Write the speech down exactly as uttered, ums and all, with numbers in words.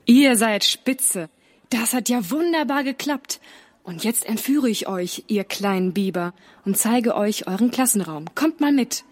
Ihr seid spitze. Das hat ja wunderbar geklappt. Und jetzt entführe ich euch, ihr kleinen Biber, und zeige euch euren Klassenraum. Kommt mal mit.